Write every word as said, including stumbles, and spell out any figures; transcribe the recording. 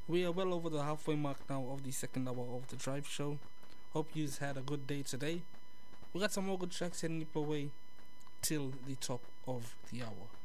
We are well over the halfway mark now of the second hour of the Drive Show. Hope you've had a good day today. We got some more good tracks heading your way till the top of the hour.